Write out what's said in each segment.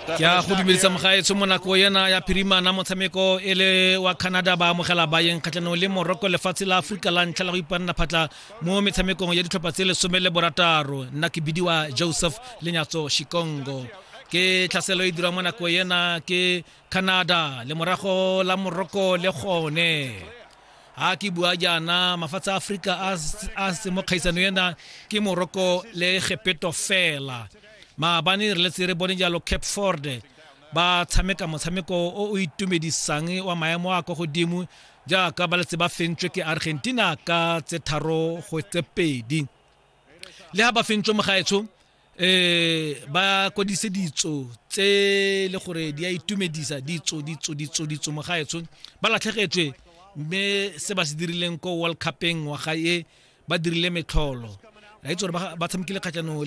Ya go dumedisa mogaetso mo nako yena ya phirima na motshameko ele wa Canada ba amogela bayeng kgatlhanong le Morocco lefatshe la Afrika la ntlha la go ipanna phatla mo metshamekong ya ditlhopha tse 16 nna ke bidiwa Joseph Lenyatso Shikongo ke tlhaselo e dira mo nako yena ke Canada le morago la Morocco le gone a ke bua jana mafatshe a Afrika a se mo kgaisano yena ke Morocco le Gepeto fela maabane re letse re bone jalo Cape Verde ba tshameka motshameko o itumedisang wa maemo a go godimo jaaka ba letse ba fentswe ke Argentina ka 3-2 le ha ba fentswe mogaetso ba kodiseditso tse le gore di a itumedisa ditso mogaetso ba latlhegetswe mme se ba se dirileng ko World Cupeng wa gae ba dirile metlholo ra itse gore ba tshamekile kgatlhanong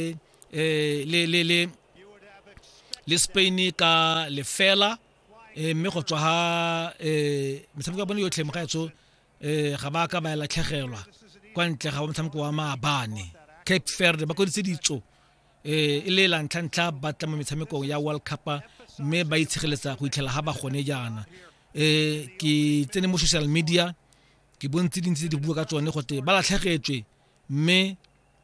le Spain ka lefela mme go tswa ha metshameko ya bone yotlhe mogaetso ga ba ka ba latlhegelwa kwa ntle ga motshameko wa maabane Cape Verde ba koditse ditso e le la ntlha ba tla mo metshamekong ya World Cup mme ba itshegeletsa go itlhela ha ba gone jana ke tsene mo social media ke bontsi dintsi di bua ka tsone gote ba latlhegetswe mme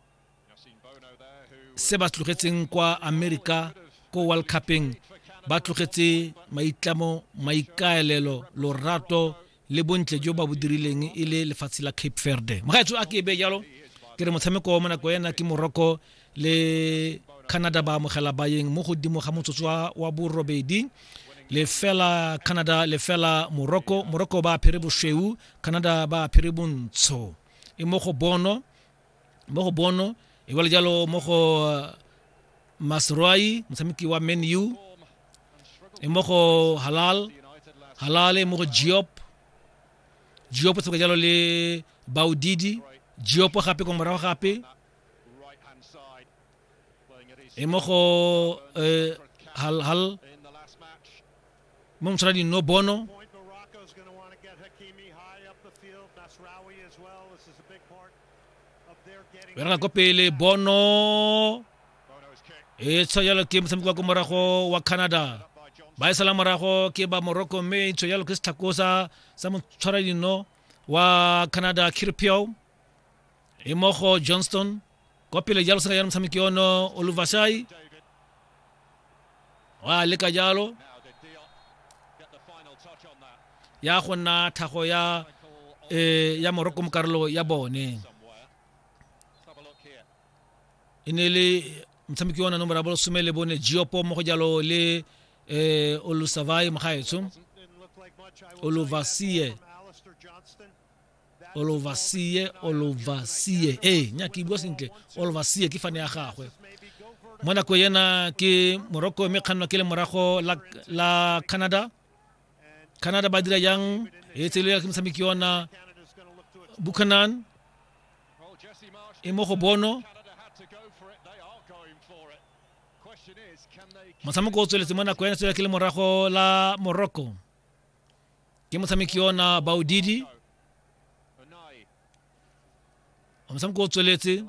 se ba tlogetseng kwa America ko World Cupeng ba tlogetse maitlamo maikaelelo lorato le bontle jo ba bodirileng ile lefatshe la Cape Verde mogaetso a ke be jalo ke re motshameko mo nako yena ke Morocco le Canada ba amogela bayeng mo godimo ga motsotso wa borobedi le fela Canada le fela Morocco ba phire boshweu Canada ba phire bontsho e mo go bono e wala jalo mo go Masroai motshameki wa Man U e mo go Halal mo go Diop tse jalo le Baudidi Diop gape go morago gape e mo go Hal mo mtsadi no bono Vera go pele bono e tsayalo ke motshameko wa morago wa Canada ba isala morago ke ba Morocco mme tsayalo ke sthakosa sa motshwaradi no wa Canada Kirpio e mo go Johnston go pele jalo sa ya motshameki ono Oluvashai wa le ka jalo ya gona thago ya Morocco mo karolo ya bone inele mtshameki ona nomoro ba sumele bone Giopo mo go jalo le Olusavai mogaetso Oluvasie nya ke bua sentle Oluvasie ke fane ya gagwe mo nako yena ke Morocco me kganwa ke le morago la Canada ba dira yang e tselo ya mtshameki ona Buchanan e mo go bono motshameko o tsweletse mo nako yena tsela ke le morago la Morocco ke motshameki ona Baudidi motshameko o tsweletse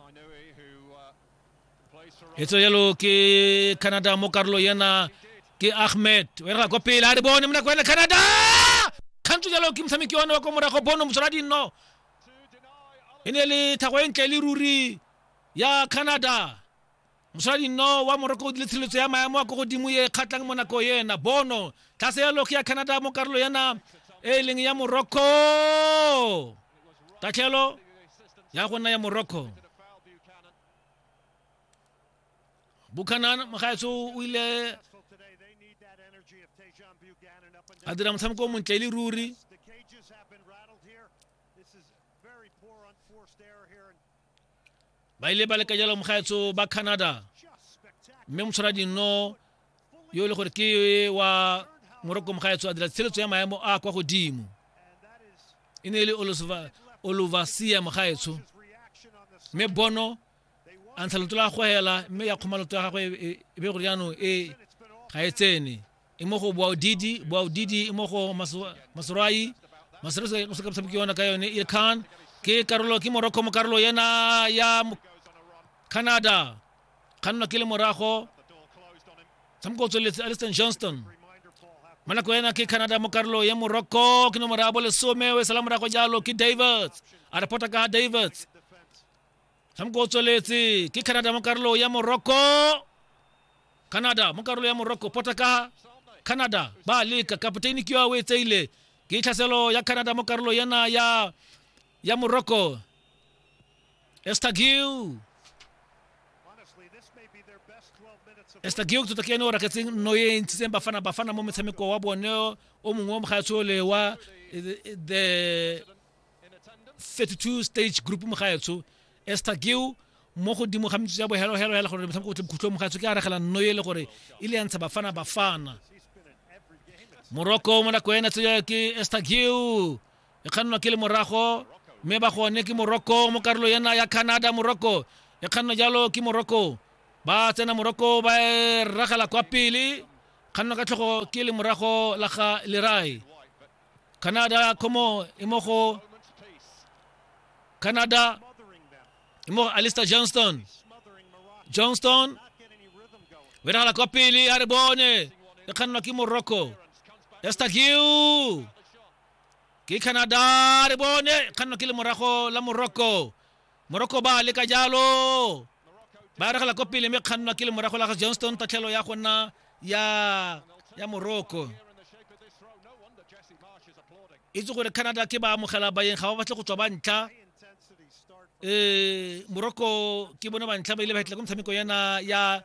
etso yalo ke Canada mo karolo yena ke Ahmed we ra go pele a re bone mo nako yena Canada kantso yalo ke motshameki ona wa go morago bono motsradi no ene le thago entle le ruri ya Canada motsradi no wa Morocco le tshiletso ya maemo a go godimo ye khatlang mo nako yena bono tlase yalo ke ya Canada mo karolo yena e leng ya Morocco tatlhelo ya gona ya Morocco Buchanan mogaetso o ile a dira motshameko mo ntle le ruri ba ile ba le ka jalo mogaetso ba Canada mme motshwaradi no yo le gore ke wa Morocco mogaetso a dira tsheletso ya maemo a kwa godimo ene le Oluvasia mogaetso mme bono a ntshalotla go hela mme ya khomaloto ya gagwe e be go riano e ga etsene e mo go Baudidi e mo go Masroai go se ka tshameki yona ka yone Ilkhan ke karolo ke Morocco mo karolo yena ya Canada kanna ke le morago Samko tsweletse Aliston Johnston mana ko yana ke Canada mo Carlo ya Morocco ke nomoro ya bole somewe salamu ra go jalo ke Davids a reporta ka Davids samko tsweletse ke Canada mo Carlo ya Morocco Canada mo Carlo ya Morocco potaka Canada ba le ka kapteini kiwa we tseile ke tlhaselo ya Canada mo Carlo yana ya Morocco Estagiu tutakia no raketsing no ye ntse bafana mo metshameko wa bone o mongwe mo gaetsole wa the 32 stage group mo gaetso Estagiu mo go dimo ga mtse ya bo helo gore metshameko o tlhokutlo mo gaetso ke a regela no ye le gore ile ya ntsha bafana Morocco mo na ko ena tse ke Estagiu e khanwa ke le morago me ba gone ke Morocco mo karolo yana ya Canada Morocco e khanwa jalo ke Morocco ba tsena Morocco ba ragala kwa pele khanwa ka tlhogo ke le morago la ga Lerai Canada como imogo Canada imogo Aliston Johnston we ragala kwa pele a re bone e khanwa ke Morocco Estagiu ke Canada re bone khanwa ke le morago la Morocco ba le ka jalo ba re la kopile me khanwa ke le morago la Johnston tatlhelo ya gona ya Morocco itse gore Canada ke ba amogela ba yeng ga ba batle go tswa ba ntla Morocco ke bona ba ntla ba ile ba hitla go mtshameko yana ya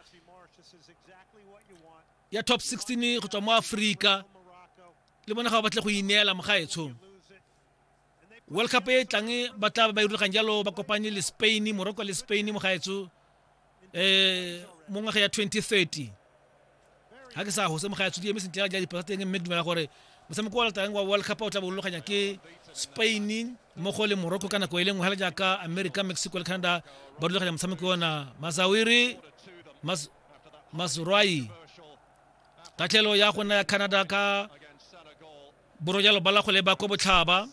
top 16 go tswa mo Africa le bona ga ba batle go ineela mo gaetsho World Cup e tlange ba tla ba irulgang jalo ba kopanye le Spain Morocco le Spain mo gaetso mo ngwaga ya 2030 ha ke sa ho se mo gaetso di emesentle ya di pasateng mme dumela gore motshameko wa tlang wa World Cup o tla bologanya ke Spain mo go le Morocco kana ko ile ngwe hala jaka America Mexico le Canada ba bologanya motshameko ona Mazawiri Mazruai tatlhelo ya gona ya Canada ka borojalo bala go le ba ko botlhaba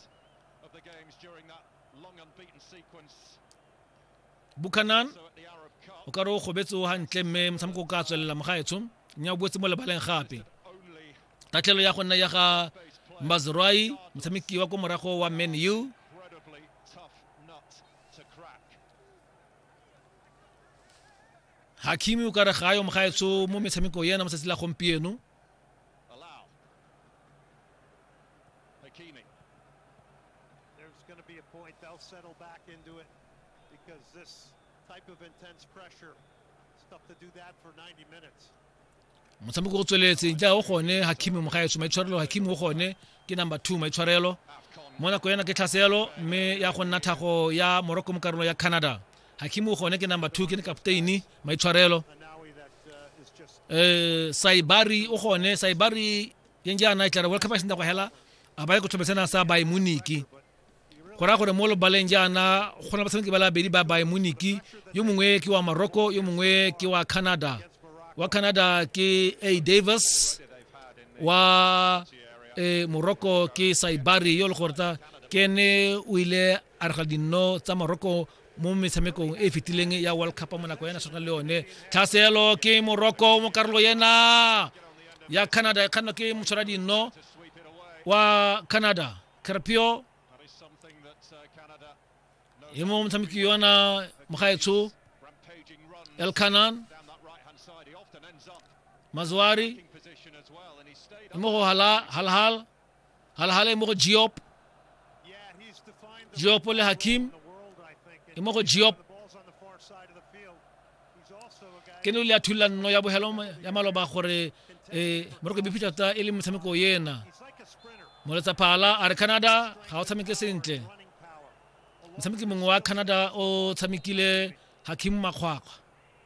Buchanan o ka ro gobetso hantle mme motshameko ka tswelela mo gaetsho nya botse mo lebaleng gape tatlhelo ya gona ya ga Mazruai motshameki wa ko morago wa Man U Hakimi o ka re ga yo mo gaetso mo metshameko yena mo sa tsela gompieno settle back into it because this type of intense pressure is tough to do that for 90 minutes. Motshameko go tsweletse ja o gone Hakimi mo gaetso maitshwarelo Hakimi o gone ke number 2 maitshwarelo mona ko yana ke tlhaselo mme ya go nna thago ya Morocco mo karolo ya Canada Hakimi o gone ke number 2 ke kapteini maitshwarelo Saibari o gone Saibari yenjana itla World Cup sinda go hela abaye go thobetsena sa Bayern Munich gora gore mo lo balenjana gona batshameki ba la bedi ba Bayern Munich yo mongwe ke wa Morocco yo mongwe ke wa Canada ke Davis wa Morocco ke Saibari yo le gorta kene o ile Argentino tsa Morocco mo metshamekong e fitileng ya World Cup mo nako yana sona le one tlhaselo ke Morocco mo karolo yena ya Canada kana ke motshwaradi no wa Canada Carpio Yemo mtamiki yona mkhaetsu Elkanan Mazwari Yemo halhal yemo Diop le Hakim yemo Diop keno le athula no ya bohelo ya maloba gore Morocco bipita ta ile mtamiko yena moletsa phala are Canada ga o tshameke sentle motshameki mongwe wa Canada o tshamekile Hakim Makhwakwa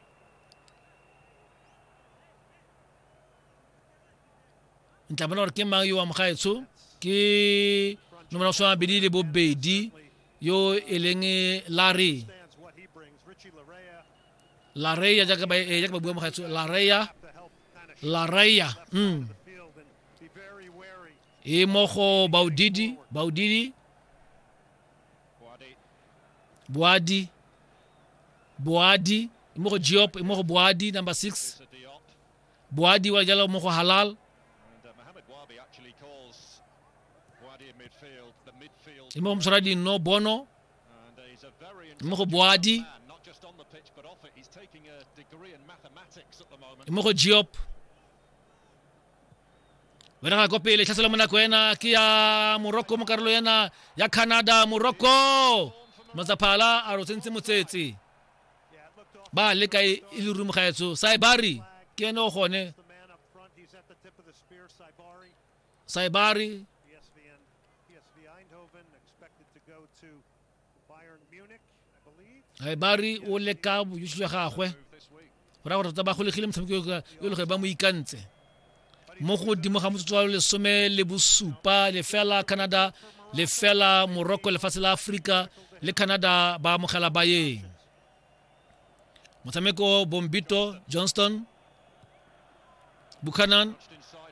ntla bona gore ke mang yo wa mogaetso ke nomoro sa bidile bobedi yo eleng Lareya jaaka ba bua mogaetso Lareya e mogo Baudidi Boadi mogo Diop mogo Boadi number 6 Boadi wa jala mo go halal Mohamed Wabi actually calls Wadi in midfield the midfield. imo msradi no bono And he's a very imo go Boadi man, not just on the pitch but off it. He's taking a degree in mathematics at the moment. imo go Diop wena go pele tlhasela mona ko ena ke ya Morocco mo karolo yana ya Canada. Morocco mazaphala a rotsentse motsetsi Yeah, it looked off ba le kai ile rumo gaetso Saibari ke ene o gone the man up front. He's at the tip of the spear. Saibari, Saibari PSV Eindhoven, expected to go to Bayern Munich, I believe. Saibari o le ka buyushu ya gagwe Move this week. go ra go tsa ba go legile motshameko yo le go ba mo ikantse mo go dimo ga motsotso le 17 le fela Canada le fela Morocco le fatse la Africa le Canada ba mogela ba ye motshameko Bombito Johnston Buchanan Inside